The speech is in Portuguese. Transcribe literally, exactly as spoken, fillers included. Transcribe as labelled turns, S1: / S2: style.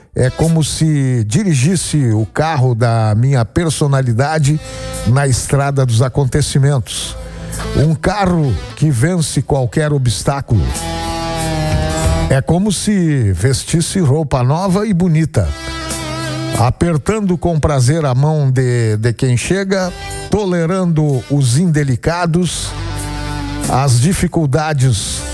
S1: é como se dirigisse o carro da minha personalidade na estrada dos acontecimentos. Um carro que vence qualquer obstáculo. É como se vestisse roupa nova e bonita, apertando com prazer a mão de, de quem chega, tolerando os indelicados, as dificuldades